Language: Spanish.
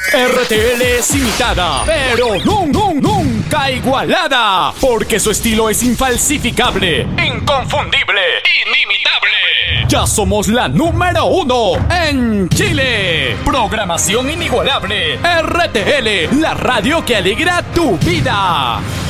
RTL es imitada, pero nunca igualada, porque su estilo es infalsificable, inconfundible, inimitable. Ya somos la número 1 en Chile. Programación inigualable. RTL, la radio que alegra tu vida.